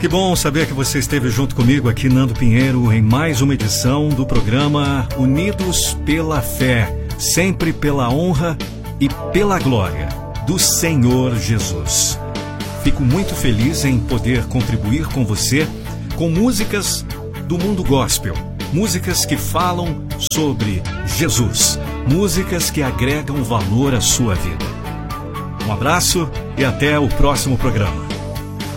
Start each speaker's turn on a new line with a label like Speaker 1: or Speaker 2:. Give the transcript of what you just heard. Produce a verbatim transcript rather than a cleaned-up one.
Speaker 1: Que bom saber que você esteve junto comigo aqui, Nando Pinheiro, em mais uma edição do programa Unidos pela Fé, sempre pela honra e pela glória do Senhor Jesus. Fico muito feliz em poder contribuir com você com músicas do mundo gospel, músicas que falam sobre Jesus, músicas que agregam valor à sua vida. Um abraço e até o próximo programa.